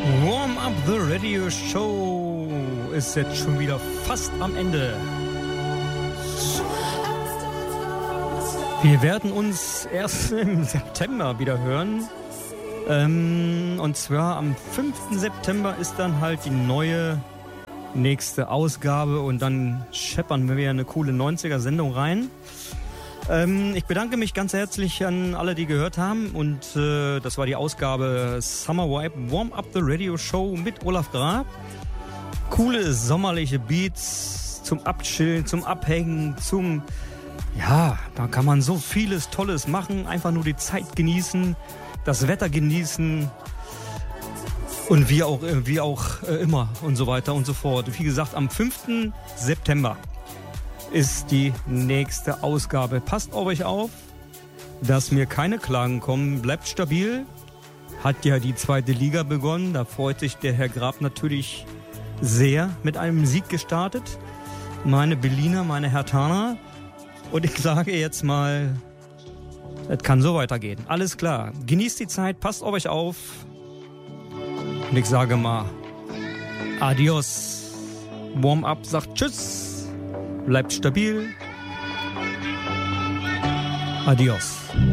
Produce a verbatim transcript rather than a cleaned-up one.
Warm Up the Radio Show ist jetzt schon wieder fast am Ende. Wir werden uns erst im September wieder hören. Ähm, und zwar am fünften September ist dann halt die neue nächste Ausgabe und dann scheppern wir wieder eine coole neunziger-Sendung rein. Ähm, ich bedanke mich ganz herzlich an alle, die gehört haben und äh, das war die Ausgabe Summer Vibe Warm Up the Radio Show mit Olaf Graf. Coole sommerliche Beats zum Abchillen, zum Abhängen, zum... Ja, da kann man so vieles Tolles machen, einfach nur die Zeit genießen, das Wetter genießen und wie auch, wie auch äh, immer und so weiter und so fort. Wie gesagt, am fünften September ist die nächste Ausgabe. Passt auf euch auf, dass mir keine Klagen kommen. Bleibt stabil. Hat ja die zweite Liga begonnen. Da freut sich der Herr Grab natürlich sehr. Mit einem Sieg gestartet. Meine Berliner, meine Herthaner. Und ich sage jetzt mal, es kann so weitergehen. Alles klar. Genießt die Zeit, passt auf euch auf. Und ich sage mal, adios. Warm-up sagt tschüss. Bleibt stabil. Adios.